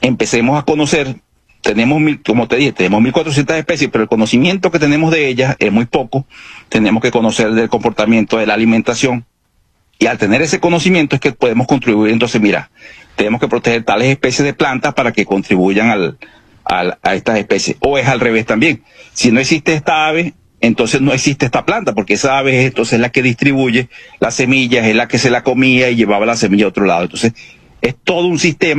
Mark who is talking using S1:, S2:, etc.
S1: empecemos a conocer. Tenemos, como te dije, tenemos 1.400 especies, pero el conocimiento que tenemos de ellas es muy poco. Tenemos que conocer del comportamiento de la alimentación. Y al tener ese conocimiento es que podemos contribuir. Entonces, mira, tenemos que proteger tales especies de plantas para que contribuyan a estas especies. O es al revés también. Si no existe esta ave, entonces no existe esta planta, porque esa ave es entonces la que distribuye las semillas, es la que se la comía y llevaba la semilla a otro lado. Entonces, es todo un sistema.